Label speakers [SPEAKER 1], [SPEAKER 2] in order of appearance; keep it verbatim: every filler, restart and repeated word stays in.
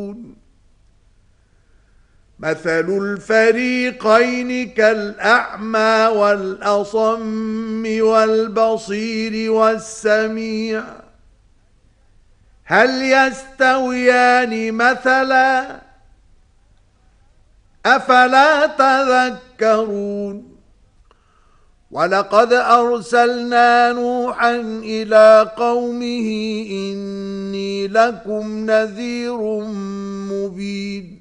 [SPEAKER 1] مثل الفريقين كالأعمى والأصم والبصير والسميع هل يستويان مثلا أفلا تذكرون ولقد أرسلنا نوحا إلى قومه إني لكم نذير مبين